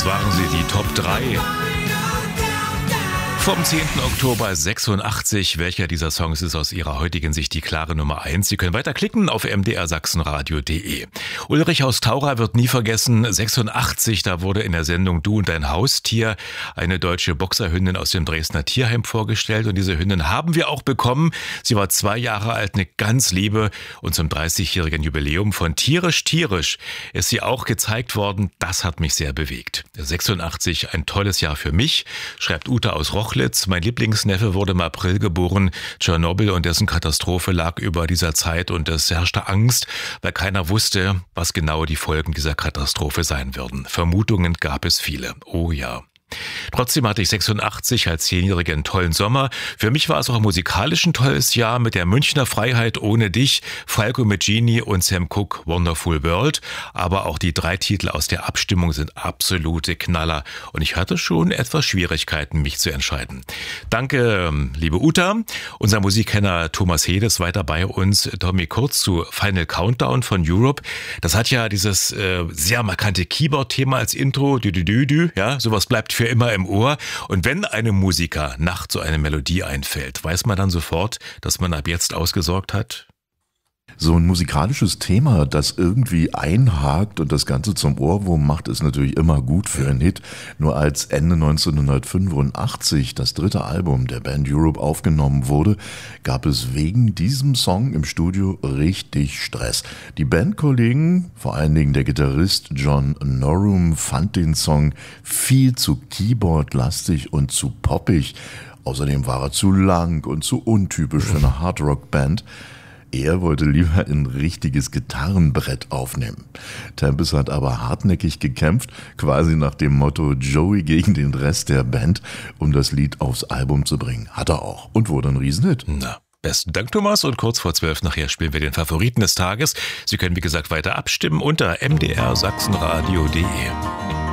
Das waren sie, die Top 3. Vom 10. Oktober 86. Welcher dieser Songs ist aus Ihrer heutigen Sicht die klare Nummer 1? Sie können weiter klicken auf mdrsachsenradio.de. Ulrich aus Taura wird nie vergessen, 86, da wurde in der Sendung Du und dein Haustier eine deutsche Boxerhündin aus dem Dresdner Tierheim vorgestellt. Und diese Hündin haben wir auch bekommen. Sie war 2 Jahre alt, eine ganz liebe. Und zum 30-jährigen Jubiläum von Tierisch ist sie auch gezeigt worden. Das hat mich sehr bewegt. 86, ein tolles Jahr für mich, schreibt Uta aus Rochlitz. Mein Lieblingsneffe wurde im April geboren. Tschernobyl und dessen Katastrophe lag über dieser Zeit und es herrschte Angst, weil keiner wusste, was genau die Folgen dieser Katastrophe sein würden. Vermutungen gab es viele. Oh ja. Trotzdem hatte ich 86 als 10-Jährige einen tollen Sommer. Für mich war es auch musikalisch ein tolles Jahr mit der Münchner Freiheit ohne dich, Falco mit Genie und Sam Cooke Wonderful World. Aber auch die 3 Titel aus der Abstimmung sind absolute Knaller und ich hatte schon etwas Schwierigkeiten, mich zu entscheiden. Danke, liebe Uta. Unser Musikkenner Thomas Hedes weiter bei uns. Tommy, kurz zu Final Countdown von Europe. Das hat ja dieses sehr markante Keyboard-Thema als Intro. Ja, sowas bleibt für immer im Ohr. Und wenn einem Musiker nachts so eine Melodie einfällt, weiß man dann sofort, dass man ab jetzt ausgesorgt hat? So ein musikalisches Thema, das irgendwie einhakt und das Ganze zum Ohrwurm macht, ist natürlich immer gut für einen Hit. Nur als Ende 1985 das 3. Album der Band Europe aufgenommen wurde, gab es wegen diesem Song im Studio richtig Stress. Die Bandkollegen, vor allen Dingen der Gitarrist John Norum, fand den Song viel zu Keyboard-lastig und zu poppig. Außerdem war er zu lang und zu untypisch für eine Hardrock-Band. Er wollte lieber ein richtiges Gitarrenbrett aufnehmen. Tempest hat aber hartnäckig gekämpft, quasi nach dem Motto Joey gegen den Rest der Band, um das Lied aufs Album zu bringen. Hat er auch und wurde ein Riesenhit. Na, besten Dank, Thomas. Und kurz vor 12 nachher spielen wir den Favoriten des Tages. Sie können, wie gesagt, weiter abstimmen unter mdrsachsenradio.de.